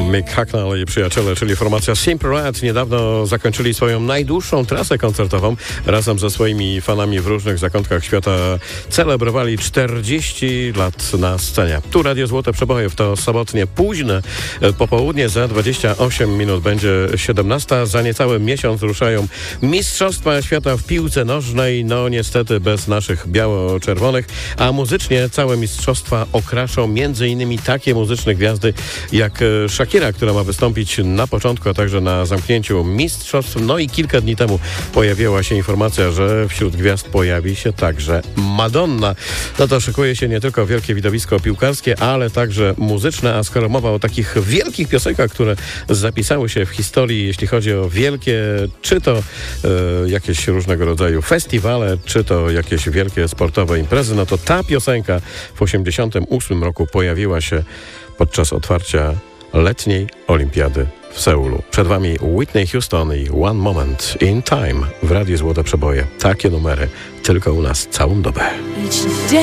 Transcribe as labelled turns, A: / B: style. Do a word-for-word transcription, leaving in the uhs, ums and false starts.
A: Mick Hucknall i przyjaciele, czyli formacja Simply Red, niedawno zakończyli swoją najdłuższą trasę koncertową. Razem ze swoimi fanami w różnych zakątkach świata celebrowali czterdzieści lat na scenie. Tu Radio Złote Przeboje, to sobotnie późne popołudnie, za dwadzieścia osiem minut będzie siedemnasta. Za niecały miesiąc ruszają Mistrzostwa Świata w piłce nożnej, no niestety bez naszych biało-czerwonych, a muzycznie całe mistrzostwa okraszą między innymi takie muzyczne gwiazdy jak Shakira, która ma wystąpić na początku, a także na zamknięciu mistrzostw. No i kilka dni temu pojawiła się informacja, że wśród gwiazd pojawi się także Madonna. No to szykuje się nie tylko wielkie widowisko piłkarskie, ale także muzyczne, a skoro mowa o takich wielkich piosenkach, które zapisały się w historii, jeśli chodzi o wielkie, czy to e, jakieś różnego rodzaju festiwale, czy to jakieś wielkie sportowe imprezy, no to ta piosenka w osiemdziesiątym ósmym roku pojawiła się podczas otwarcia letniej olimpiady w Seulu. Przed Wami Whitney Houston i One Moment in Time w Radiu Złote Przeboje. Takie numery tylko u nas całą dobę.